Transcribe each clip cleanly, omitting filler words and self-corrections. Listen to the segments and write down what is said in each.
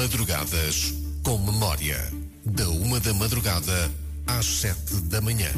Madrugadas com Memória. Da 1 da madrugada às 7 da manhã.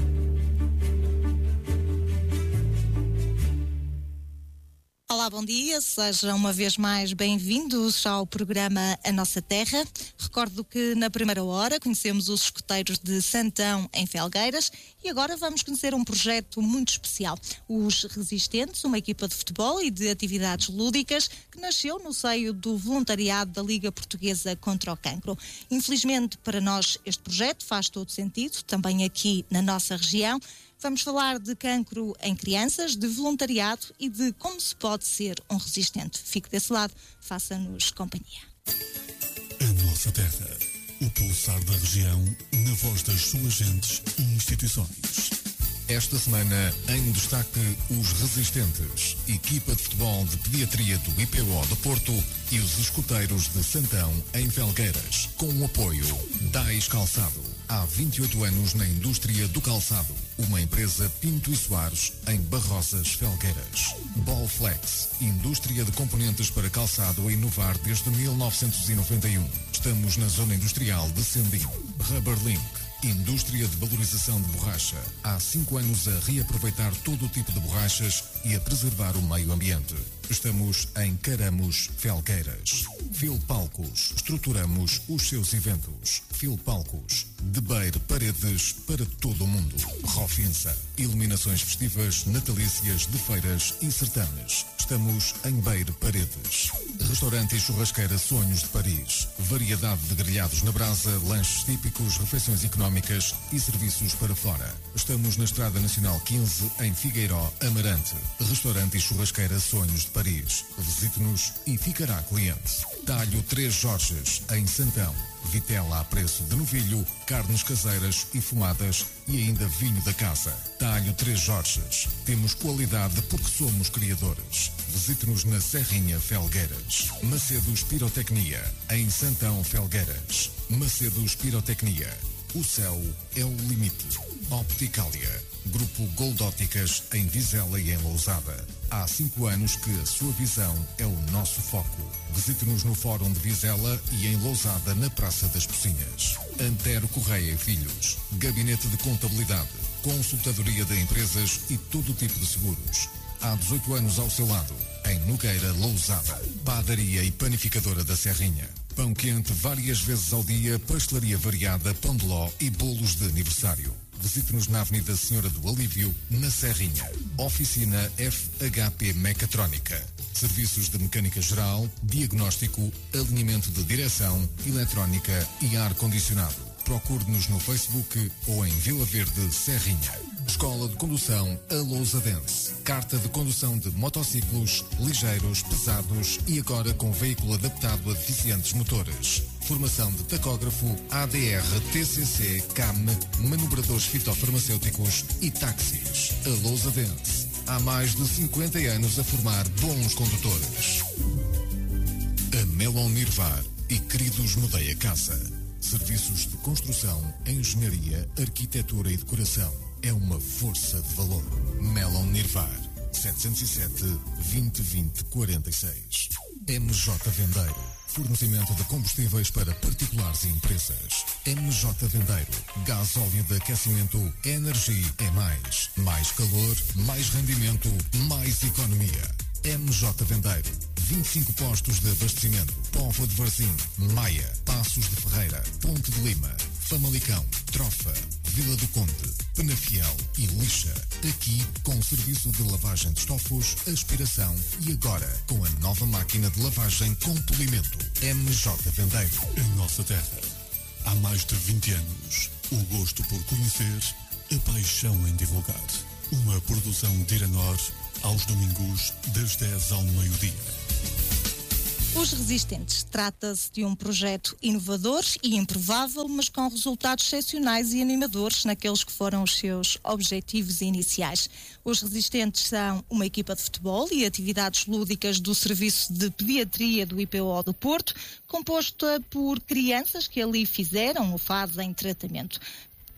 Olá, bom dia, sejam uma vez mais bem-vindos ao programa A Nossa Terra. Recordo que na primeira hora conhecemos os escuteiros de Santão, em Felgueiras, e agora vamos conhecer um projeto muito especial. Os Resistentes, uma equipa de futebol e de atividades lúdicas que nasceu no seio do voluntariado da Liga Portuguesa contra o Cancro. Infelizmente para nós este projeto faz todo sentido, também aqui na nossa região. Vamos falar de cancro em crianças, de voluntariado e de como se pode ser um resistente. Fique desse lado, faça-nos companhia. A Nossa Terra, o pulsar da região, na voz das suas gentes e instituições. Esta semana, em destaque, os Resistentes, equipa de futebol de pediatria do IPO do Porto e os escuteiros de Santão, em Felgueiras, com o apoio DAIS Calçado. Há 28 anos na indústria do calçado. Uma empresa Pinto e Soares, em Barrosas, Felgueiras. Ballflex, indústria de componentes para calçado a inovar desde 1991. Estamos na zona industrial de Sendim. Rubberlink, indústria de valorização de borracha. Há 5 anos a reaproveitar todo o tipo de borrachas e a preservar o meio ambiente. Estamos em Caramos, Felgueiras. Filpalcos, estruturamos os seus eventos. Filpalcos, de Beire Paredes para todo o mundo. Rofinsa, iluminações festivas, natalícias, de feiras e certames. Estamos em Beire Paredes. Restaurante e churrasqueira Sonhos de Paris. Variedade de grelhados na brasa, lanches típicos, refeições económicas e serviços para fora. Estamos na Estrada Nacional 15, em Figueiró, Amarante. Restaurante e churrasqueira Sonhos de Paris. Visite-nos e ficará cliente. Talho 3 Jorges, em Santão. Vitela a preço de novilho, carnes caseiras e fumadas e ainda vinho da casa. Talho 3 Jorges. Temos qualidade porque somos criadores. Visite-nos na Serrinha, Felgueiras. Macedos Pirotecnia, em Santão, Felgueiras. Macedos Pirotecnia. O céu é o limite. Opticália. Grupo Gold Óticas, em Vizela e em Lousada. Há 5 anos que a sua visão é o nosso foco. Visite-nos no Fórum de Vizela e em Lousada, na Praça das Pocinhas. Antero Correia e Filhos. Gabinete de Contabilidade, consultadoria de empresas e todo tipo de seguros. Há 18 anos ao seu lado, em Nogueira, Lousada. Padaria e panificadora da Serrinha. Pão quente várias vezes ao dia, pastelaria variada, pão de ló e bolos de aniversário. Visite-nos na Avenida Senhora do Alívio, na Serrinha. Oficina FHP Mecatrónica. Serviços de mecânica geral, diagnóstico, alinhamento de direção, eletrónica e ar-condicionado. Procure-nos no Facebook ou em Vila Verde, Serrinha. Escola de Condução Alousadense. Carta de condução de motociclos, ligeiros, pesados e agora com veículo adaptado a deficientes motores. Formação de tacógrafo, ADR, TCC, CAM, manobradores fitofarmacêuticos e táxis. Alousadense. Há mais de 50 anos a formar bons condutores. A Melon Nirvar e Queridos Mudei a Casa. Serviços de construção, engenharia, arquitetura e decoração. É uma força de valor. Melon Nirvar, 707 2020 46. MJ Vendeiro, fornecimento de combustíveis para particulares e empresas. MJ Vendeiro, gás óleo de aquecimento, Energy é mais. Mais calor, mais rendimento, mais economia. MJ Vendeiro, 25 postos de abastecimento. Póvoa de Varzim, Maia, Passos de Ferreira, Ponte de Lima, Famalicão, Trofa, Vila do Conde, Penafiel e Lixa. Aqui com serviço de lavagem de estofos, aspiração e agora com a nova máquina de lavagem com polimento. MJ Vendeiro. Em Nossa Terra, há mais de 20 anos, o gosto por conhecer, a paixão em divulgar. Uma produção de Iranor, aos domingos, das 10 ao meio-dia. Os Resistentes. Trata-se de um projeto inovador e improvável, mas com resultados excepcionais e animadores naqueles que foram os seus objetivos iniciais. Os Resistentes são uma equipa de futebol e atividades lúdicas do Serviço de Pediatria do IPO do Porto, composta por crianças que ali fizeram ou fazem tratamento.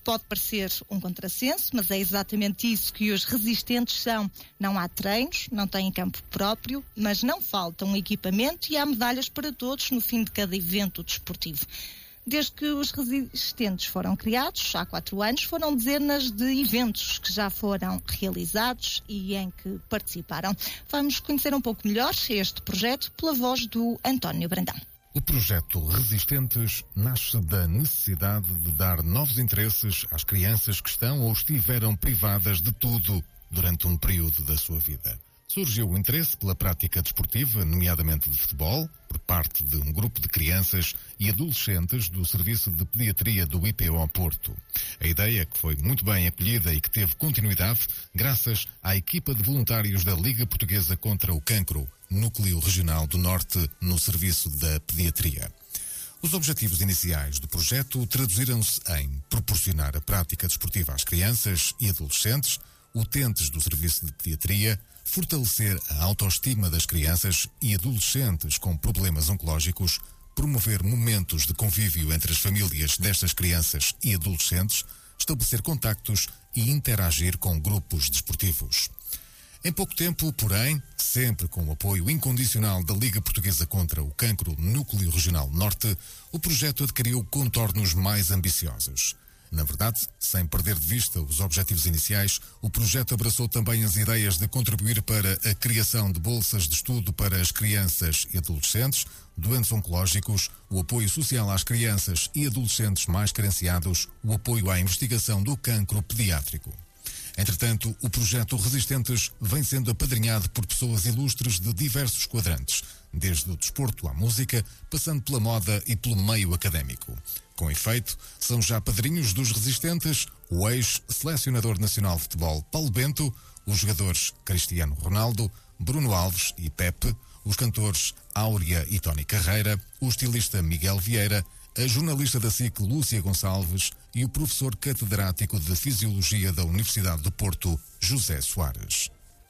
Pode parecer um contrassenso, mas é exatamente isso que os resistentes são. Não há treinos, não têm campo próprio, mas não falta um equipamento e há medalhas para todos no fim de cada evento desportivo. Desde que os resistentes foram criados, há 4 anos, foram dezenas de eventos que já foram realizados e em que participaram. Vamos conhecer um pouco melhor este projeto pela voz do António Brandão. O projeto Resistentes nasce da necessidade de dar novos interesses às crianças que estão ou estiveram privadas de tudo durante um período da sua vida. Surgiu o interesse pela prática desportiva, nomeadamente de futebol, por parte de um grupo de crianças e adolescentes do Serviço de Pediatria do IPO Porto. A ideia, que foi muito bem acolhida e que teve continuidade, graças à equipa de voluntários da Liga Portuguesa contra o Cancro, Núcleo Regional do Norte, no Serviço da Pediatria. Os objetivos iniciais do projeto traduziram-se em proporcionar a prática desportiva às crianças e adolescentes, utentes do Serviço de Pediatria, fortalecer a autoestima das crianças e adolescentes com problemas oncológicos, promover momentos de convívio entre as famílias destas crianças e adolescentes, estabelecer contactos e interagir com grupos desportivos. Em pouco tempo, porém, sempre com o apoio incondicional da Liga Portuguesa contra o Cancro Núcleo Regional Norte, o projeto adquiriu contornos mais ambiciosos. Na verdade, sem perder de vista os objetivos iniciais, o projeto abraçou também as ideias de contribuir para a criação de bolsas de estudo para as crianças e adolescentes, doentes oncológicos, o apoio social às crianças e adolescentes mais carenciados, o apoio à investigação do cancro pediátrico. Entretanto, o projeto Resistentes vem sendo apadrinhado por pessoas ilustres de diversos quadrantes, desde o desporto à música, passando pela moda e pelo meio académico. Com efeito, são já padrinhos dos Resistentes o ex-selecionador nacional de futebol Paulo Bento, os jogadores Cristiano Ronaldo, Bruno Alves e Pepe, os cantores Áurea e Tony Carreira, o estilista Miguel Vieira, a jornalista da SIC Lúcia Gonçalves e o professor catedrático de Fisiologia da Universidade do Porto, José Soares.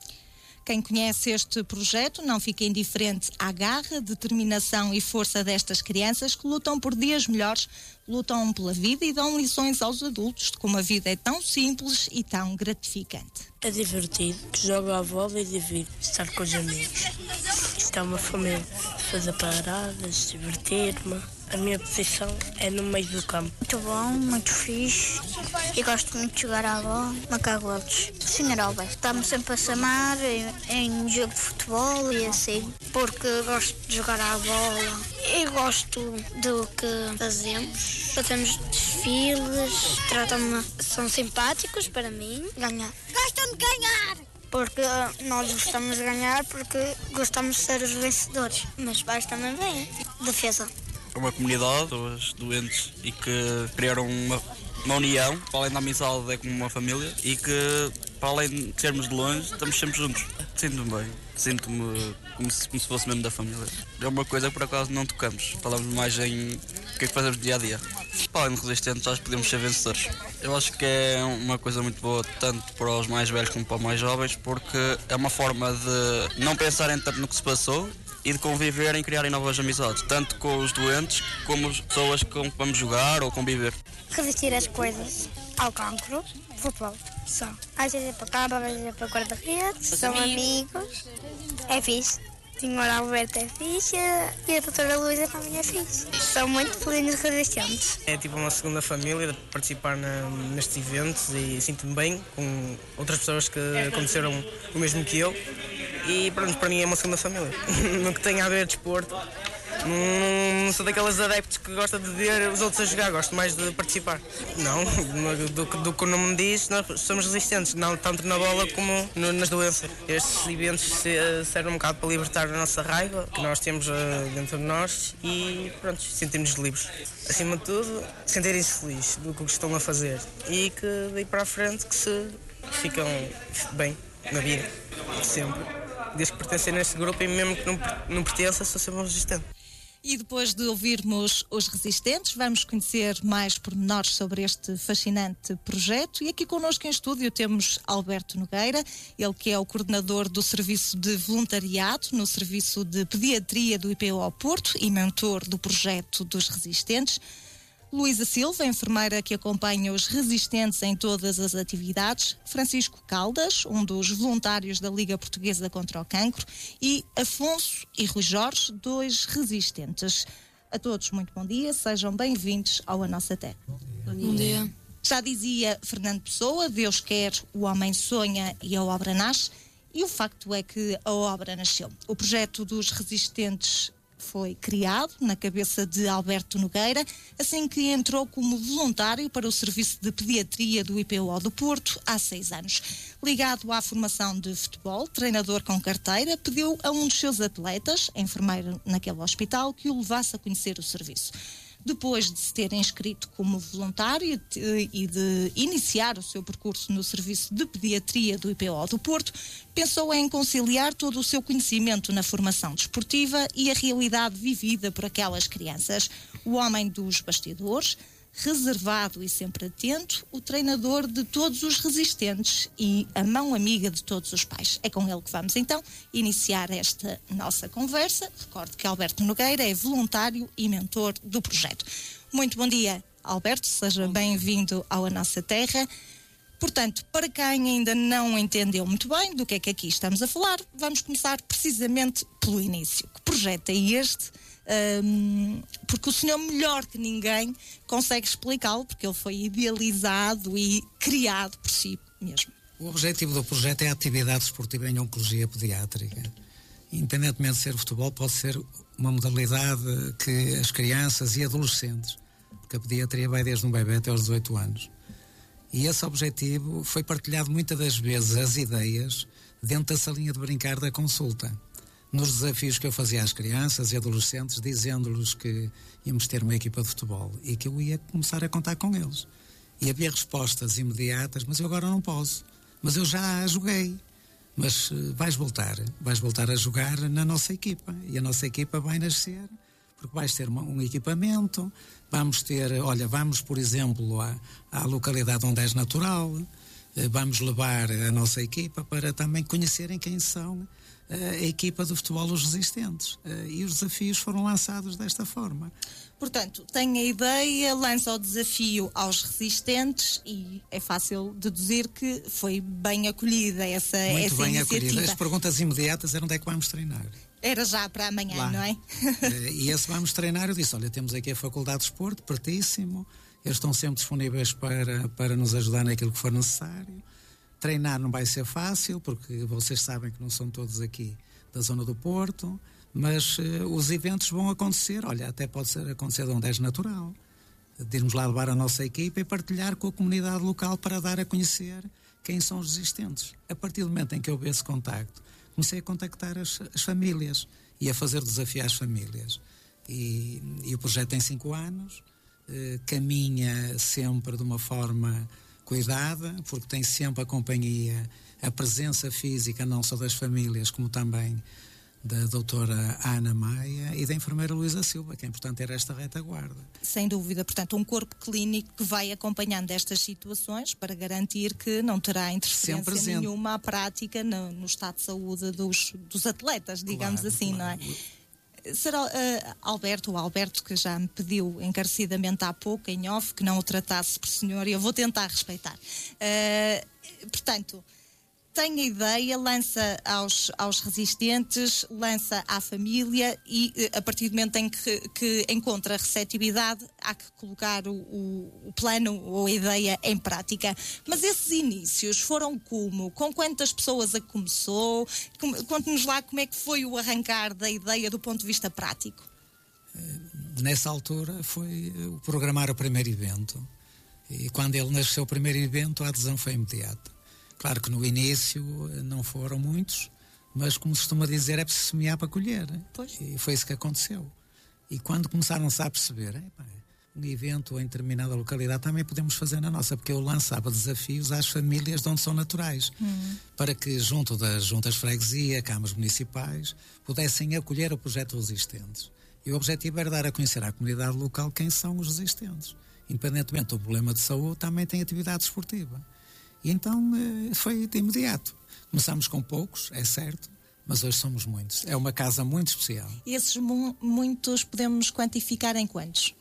Quem conhece este projeto não fica indiferente à garra, determinação e força destas crianças que lutam por dias melhores, lutam pela vida e dão lições aos adultos de como a vida é tão simples e tão gratificante. É divertido, que jogo à bola e divido, estar com os amigos. Isto é uma família, fazer paradas, divertir-me. A minha posição é no meio do campo. Muito bom, muito fixe. E gosto muito de jogar à bola, macagolos. Senhor Albert, estamos sempre a chamar em jogo de futebol e assim, porque gosto de jogar à bola. E gosto do que fazemos. Fazemos desfiles, tratam-me, são simpáticos para mim. Ganhar. Gostam de ganhar! Porque nós gostamos de ganhar porque gostamos de ser os vencedores. Meus pais também vêm. Defesa. É uma comunidade, pessoas doentes e que criaram uma união, para além da amizade é como uma família e que, para além de sermos de longe, estamos sempre juntos. Sinto-me bem, sinto-me como se fosse mesmo da família. É uma coisa que por acaso não tocamos, falamos mais em o que é que fazemos dia a dia. Para além de resistentes, acho que podemos ser vencedores. Eu acho que é uma coisa muito boa, tanto para os mais velhos como para os mais jovens, porque é uma forma de não pensarem tanto no que se passou e de conviver em criarem novas amizades, tanto com os doentes como as pessoas com que vamos jogar ou conviver. Resistir às coisas, ao cancro, futebol, só. Às vezes é para cá, às vezes é para guarda-redes, são amigos, é fixe. O senhor Alberto é fixe e a doutora Luísa também é fixe. São muito felizes resistentes. É tipo uma segunda família de participar nestes eventos e sinto-me bem com outras pessoas que aconteceram o mesmo que eu. E pronto, para mim é uma segunda família. No que tem a ver desporto, não sou daqueles adeptos que gosta de ver os outros a jogar, gosto mais de participar. Não, do que o nome diz, nós somos resistentes, não tanto na bola como nas doenças. Estes eventos servem um bocado para libertar a nossa raiva que nós temos dentro de nós e pronto, sentimos-nos livres. Acima de tudo, sentirem-se felizes do que estão a fazer e que daí para a frente que se ficam bem na vida, sempre. Desde que pertencem neste grupo e mesmo que não pertença, sou sempre um resistente. E depois de ouvirmos os Resistentes, vamos conhecer mais pormenores sobre este fascinante projeto. E aqui connosco em estúdio temos Alberto Nogueira, ele que é o coordenador do Serviço de Voluntariado no Serviço de Pediatria do IPO Porto e mentor do projeto dos Resistentes. Luísa Silva, enfermeira que acompanha os resistentes em todas as atividades, Francisco Caldas, um dos voluntários da Liga Portuguesa contra o Cancro, e Afonso e Rui Jorge, 2 resistentes. A todos, muito bom dia, sejam bem-vindos ao A Nossa Terra. Bom dia. Já dizia Fernando Pessoa, Deus quer, o homem sonha e a obra nasce, e o facto é que a obra nasceu. O projeto dos resistentes foi criado na cabeça de Alberto Nogueira, assim que entrou como voluntário para o Serviço de Pediatria do IPO do Porto há 6 anos. Ligado à formação de futebol, treinador com carteira, pediu a um dos seus atletas, enfermeiro naquele hospital, que o levasse a conhecer o serviço. Depois de se ter inscrito como voluntário e de iniciar o seu percurso no Serviço de Pediatria do IPO do Porto, pensou em conciliar todo o seu conhecimento na formação desportiva e a realidade vivida por aquelas crianças. O homem dos bastidores, reservado e sempre atento, o treinador de todos os resistentes e a mão amiga de todos os pais. É com ele que vamos então iniciar esta nossa conversa. Recordo que Alberto Nogueira é voluntário e mentor do projeto. Muito bom dia, Alberto, seja bem-vindo ao A Nossa Terra. Portanto, para quem ainda não entendeu muito bem do que é que aqui estamos a falar, vamos começar precisamente pelo início. Que projeto é este? Porque o senhor melhor que ninguém consegue explicá-lo, porque ele foi idealizado e criado por si mesmo. O objetivo do projeto é a atividade esportiva em oncologia pediátrica. Independentemente de ser futebol, pode ser uma modalidade que as crianças e adolescentes, porque a pediatria vai desde um bebê até aos 18 anos. E esse objetivo foi partilhado muitas das vezes, as ideias, dentro da salinha de brincar da consulta. Nos desafios que eu fazia às crianças e adolescentes, dizendo-lhes que íamos ter uma equipa de futebol e que eu ia começar a contar com eles. E havia respostas imediatas, mas eu agora não posso. Mas eu já joguei. Mas vais voltar a jogar na nossa equipa. E a nossa equipa vai nascer, porque vais ter um equipamento, vamos, por exemplo, à localidade onde és natural, vamos levar a nossa equipa para também conhecerem quem são a equipa de futebol Os Resistentes. E os desafios foram lançados desta forma. Portanto, tem a ideia, lança o desafio aos resistentes e é fácil deduzir que foi bem acolhida essa Muito bem iniciativa. acolhida. As perguntas imediatas eram onde é que vamos treinar. Era já para amanhã, lá. Não é? E esse vamos treinar, eu disse, olha, temos aqui a Faculdade de Desporto, pertíssimo, eles estão sempre disponíveis para nos ajudar naquilo que for necessário. Treinar não vai ser fácil, porque vocês sabem que não são todos aqui da zona do Porto, mas os eventos vão acontecer, olha, até pode acontecer de onde és natural, de irmos lá levar a nossa equipa e partilhar com a comunidade local para dar a conhecer quem são os resistentes. A partir do momento em que houve esse contacto, comecei a contactar as famílias e a fazer desafio às famílias. E o projeto tem 5 anos, caminha sempre de uma forma cuidada, porque tem sempre a companhia, a presença física não só das famílias, como também da doutora Ana Maia e da enfermeira Luísa Silva, que é importante ter esta retaguarda. Sem dúvida, portanto, um corpo clínico que vai acompanhando estas situações para garantir que não terá interferência nenhuma à prática no estado de saúde dos atletas, digamos assim, claro. Não é? Será Alberto, que já me pediu encarecidamente há pouco, em off, que não o tratasse por senhor, e eu vou tentar respeitar. Portanto, tem a ideia, lança aos resistentes, lança à família e a partir do momento em que encontra receptividade, há que colocar o plano ou a ideia em prática. Mas esses inícios foram como? Com quantas pessoas a começou? Conte-nos lá como é que foi o arrancar da ideia do ponto de vista prático. Nessa altura foi o programar o primeiro evento. E quando ele nasceu o primeiro evento, a adesão foi imediata. Claro que no início não foram muitos, mas como se costuma dizer, é preciso semear para colher. Pois. E foi isso que aconteceu. E quando começaram-se a perceber, um evento em determinada localidade também podemos fazer na nossa, porque eu lançava desafios às famílias de onde são naturais, para que junto das juntas de freguesia, câmaras municipais, pudessem acolher o projeto Resistentes. E o objetivo era dar a conhecer à comunidade local quem são os resistentes. Independentemente do problema de saúde, também tem atividade esportiva. E então foi de imediato. Começamos com poucos, é certo, mas hoje somos muitos. É uma casa muito especial. E esses muitos podemos quantificar em quantos?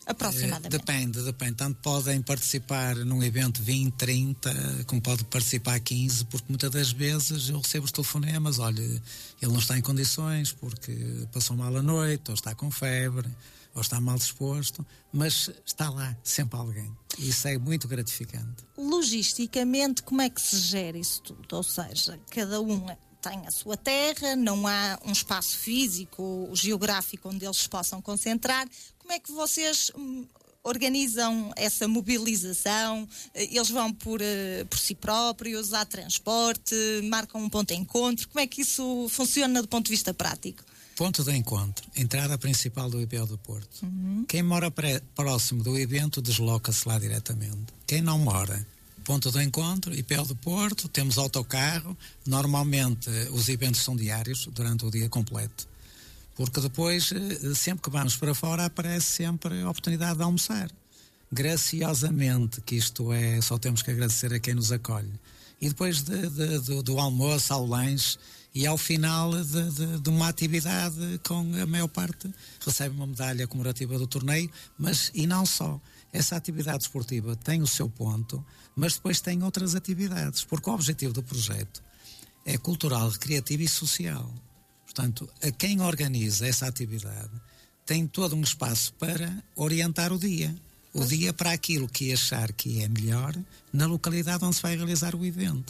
aproximadamente? Depende. Tanto podem participar num evento 20, 30, como pode participar 15, porque muitas das vezes eu recebo os telefonemas, olha, ele não está em condições porque passou mal a noite, ou está com febre, ou está mal disposto, mas está lá sempre alguém. E isso é muito gratificante. Logisticamente, como é que se gera isso tudo? Ou seja, cada um tem a sua terra, não há um espaço físico ou geográfico onde eles se possam concentrar. Como é que vocês organizam essa mobilização? Eles vão por si próprios, há transporte, marcam um ponto de encontro? Como é que isso funciona do ponto de vista prático? Ponto de encontro, entrada principal do IPO do Porto. Quem mora próximo do evento desloca-se lá diretamente. Quem não mora, ponto de encontro, IPO do Porto, temos autocarro. Normalmente os eventos são diários, durante o dia completo. Porque depois, sempre que vamos para fora, aparece sempre a oportunidade de almoçar. Graciosamente, que isto é, só temos que agradecer a quem nos acolhe. E depois do almoço ao lanche e ao final de uma atividade com a maior parte recebe uma medalha comemorativa do torneio, mas e não só. Essa atividade esportiva tem o seu ponto, mas depois tem outras atividades, porque o objetivo do projeto é cultural, recreativo e social. Portanto, a quem organiza essa atividade tem todo um espaço para orientar o dia para aquilo que achar que é melhor na localidade onde se vai realizar o evento.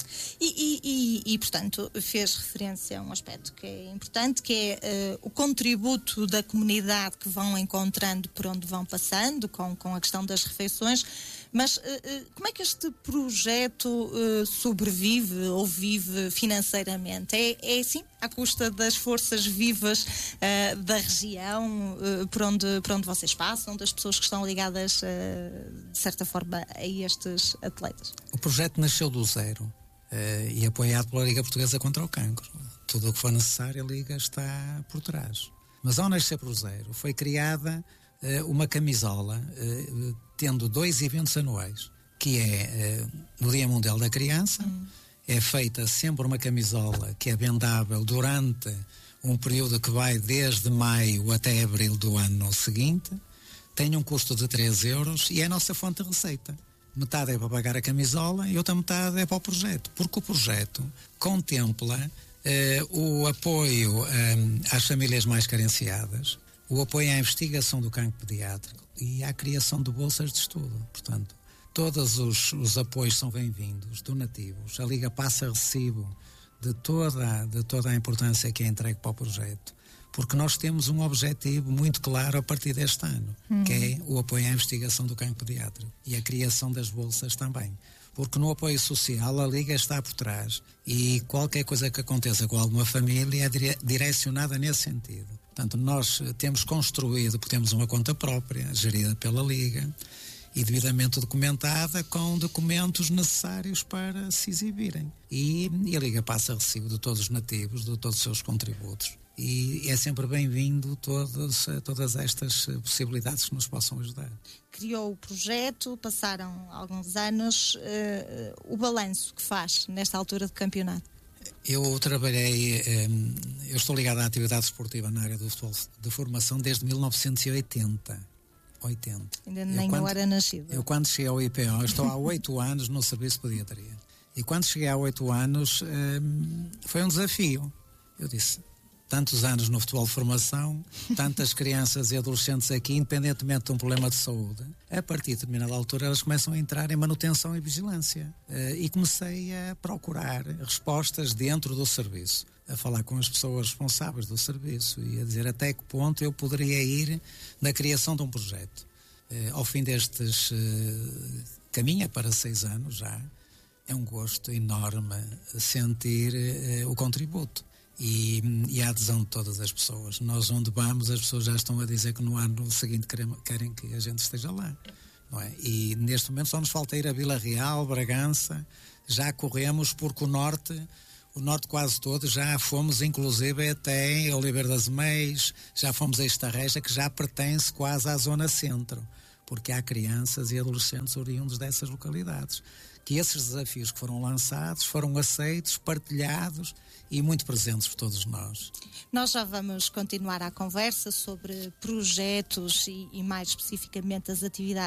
E portanto, fez referência a um aspecto que é importante, que é o contributo da comunidade que vão encontrando por onde vão passando, com a questão das refeições. Mas como é que este projeto sobrevive ou vive financeiramente? É assim, à custa das forças vivas da região, por onde vocês passam, das pessoas que estão ligadas, de certa forma, a estes atletas? O projeto nasceu do zero e apoiado pela Liga Portuguesa contra o Cancro. Tudo o que for necessário, a Liga está por trás. Mas ao nascer por zero, foi criada uma camisola tendo 2 eventos anuais, que é no Dia Mundial da Criança. É feita sempre uma camisola que é vendável durante um período que vai desde maio até abril do ano seguinte, tem um custo de 3 euros e é a nossa fonte de receita. Metade é para pagar a camisola e outra metade é para o projeto, porque o projeto contempla o apoio às famílias mais carenciadas, o apoio à investigação do cancro pediátrico e à criação de bolsas de estudo. Portanto, todos os apoios são bem-vindos, donativos. A Liga passa recibo de toda a importância que é entregue para o projeto, porque nós temos um objetivo muito claro a partir deste ano, que é o apoio à investigação do cancro pediátrico e a criação das bolsas também. Porque no apoio social a Liga está por trás e qualquer coisa que aconteça com alguma família é direcionada nesse sentido. Portanto, nós temos construído, porque temos uma conta própria, gerida pela Liga e devidamente documentada com documentos necessários para se exibirem. E a Liga passa recibo de todos os nativos, de todos os seus contributos. E é sempre bem-vindo todas estas possibilidades que nos possam ajudar. Criou o projeto, passaram alguns anos. O balanço que faz nesta altura de campeonato? Eu trabalhei, eu estou ligado à atividade esportiva na área do futebol de formação desde 1980. Ainda nem eu era nascido. Eu quando cheguei ao IPO, estou há 8 anos no serviço de pediatria. E quando cheguei há 8 anos, foi um desafio. Eu disse, tantos anos no futebol de formação, tantas crianças e adolescentes aqui, independentemente de um problema de saúde, a partir de determinada altura elas começam a entrar em manutenção e vigilância. E comecei a procurar respostas dentro do serviço, a falar com as pessoas responsáveis do serviço e a dizer até que ponto eu poderia ir na criação de um projeto. Ao fim destes, caminha para 6 anos já, é um gosto enorme sentir o contributo. E a adesão de todas as pessoas. Nós onde vamos, as pessoas já estão a dizer que no ano seguinte querem que a gente esteja lá, não é? E neste momento só nos falta ir a Vila Real, Bragança, já corremos porque o norte quase todo, já fomos inclusive até Oliveira das Meias, já fomos a Estarreja, que já pertence quase à zona centro. porque há crianças e adolescentes oriundos dessas localidades. Que esses desafios que foram lançados foram aceitos, partilhados e muito presentes por todos nós. Nós já vamos continuar a conversa sobre projetos e mais especificamente as atividades